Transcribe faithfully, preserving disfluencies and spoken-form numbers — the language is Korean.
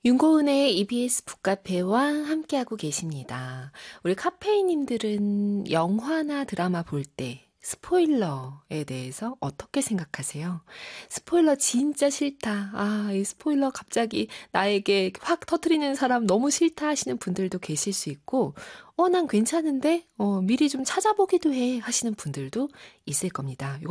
윤고은의 이비에스 북카페와 함께하고 계십니다. 우리 카페이님들은 영화나 드라마 볼 때 스포일러에 대해서 어떻게 생각하세요? 스포일러 진짜 싫다. 아, 이 스포일러 갑자기 나에게 확 터트리는 사람 너무 싫다 하시는 분들도 계실 수 있고, 어, 난 괜찮은데? 어, 미리 좀 찾아보기도 해 하시는 분들도 있을 겁니다.